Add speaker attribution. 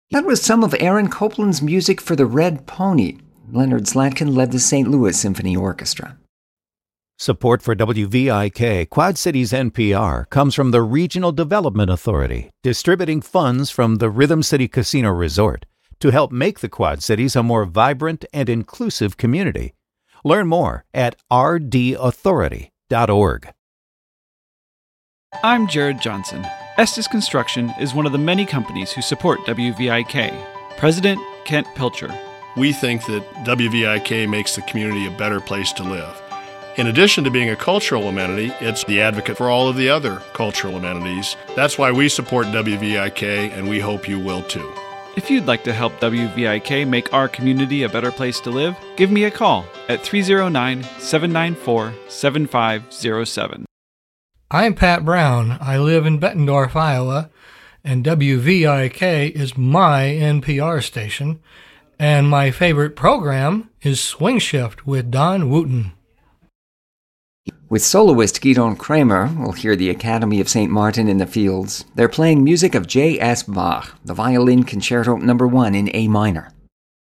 Speaker 1: That was some of Aaron Copland's music for the Red Pony. Leonard Slatkin led the St. Louis Symphony Orchestra.
Speaker 2: Support for WVIK Quad Cities NPR comes from the Regional Development Authority, distributing funds from the Rhythm City Casino Resort to help make the Quad Cities a more vibrant and inclusive community. Learn more at rdauthority.org.
Speaker 3: I'm Jared Johnson. Estes Construction is one of the many companies who support WVIK. President Kent Pilcher.
Speaker 4: We think that WVIK makes the community a better place to live. In addition to being a cultural amenity, it's the advocate for all of the other cultural amenities. That's why we support WVIK, and we hope you will too.
Speaker 3: If you'd like to help WVIK make our community a better place to live, give me a call at 309-794-7507.
Speaker 5: I'm Pat Brown. I live in Bettendorf, Iowa, and WVIK is my NPR station, and my favorite program is Swing Shift with Don Wooten.
Speaker 1: With soloist Gidon Kramer, we'll hear the Academy of St. Martin in the Fields. They're playing music of J.S. Bach, the Violin Concerto No. 1 in A minor.